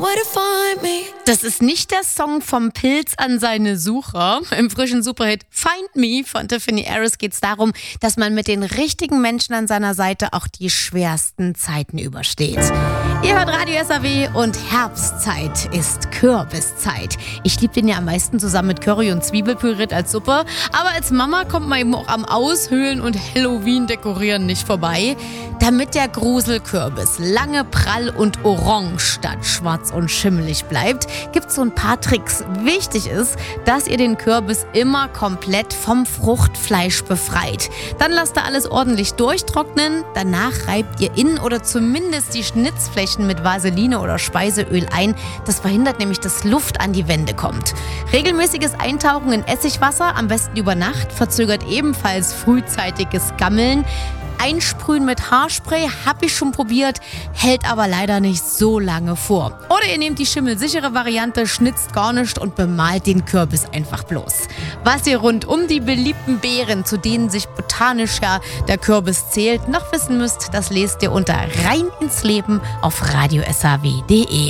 Das ist nicht der Song vom Pilz an seine Sucher. Im frischen Superhit Find Me von Tiffany Harris geht es darum, dass man mit den richtigen Menschen an seiner Seite auch die schwersten Zeiten übersteht. Ihr hört Radio SAW und Herbstzeit ist Kürbiszeit. Ich liebe den ja am meisten zusammen mit Curry und Zwiebelpüree als Suppe. Aber als Mama kommt man eben auch am Aushöhlen und Halloween-Dekorieren nicht vorbei. Damit der Gruselkürbis lange prall und orange statt schwarz und schimmelig bleibt, gibt es so ein paar Tricks. Wichtig ist, dass ihr den Kürbis immer komplett vom Fruchtfleisch befreit. Dann lasst ihr alles ordentlich durchtrocknen. Danach reibt ihr innen oder zumindest die Schnitzflächen mit Vaseline oder Speiseöl ein. Das verhindert nämlich, dass Luft an die Wände kommt. Regelmäßiges Eintauchen in Essigwasser, am besten über Nacht, verzögert ebenfalls frühzeitiges Gammeln. Einsprühen mit Haarspray habe ich schon probiert, hält aber leider nicht so lange vor. Oder ihr nehmt die schimmelsichere Variante, schnitzt gar nicht und bemalt den Kürbis einfach bloß. Was ihr rund um die beliebten Beeren, zu denen sich botanisch ja der Kürbis zählt, noch wissen müsst, das lest ihr unter Rein ins Leben auf radiosaw.de.